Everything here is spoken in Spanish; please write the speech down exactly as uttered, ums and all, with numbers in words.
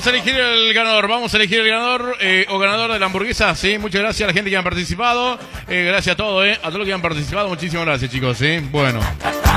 a elegir el ganador, vamos a elegir el ganador eh, o ganador de la hamburguesa, sí, muchas gracias a la gente que han participado, eh, gracias a todos, eh, a todos los que han participado, muchísimas gracias chicos, sí, bueno.